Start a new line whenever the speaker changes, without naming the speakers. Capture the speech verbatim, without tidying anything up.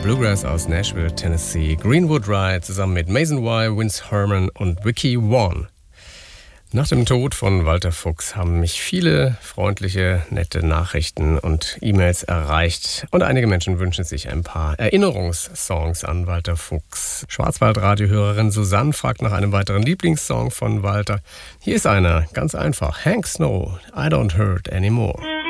Bluegrass aus Nashville, Tennessee. Greenwood Ride zusammen mit Mason Y, Vince Herman und Vicky Vaughn. Nach dem Tod von Walter Fuchs haben mich viele freundliche, nette Nachrichten und E-Mails erreicht. Und einige Menschen wünschen sich ein paar Erinnerungssongs an Walter Fuchs. Schwarzwaldradio-Hörerin Susanne fragt nach einem weiteren Lieblingssong von Walter. Hier ist einer, ganz einfach. Hank Snow, I Don't Hurt Anymore.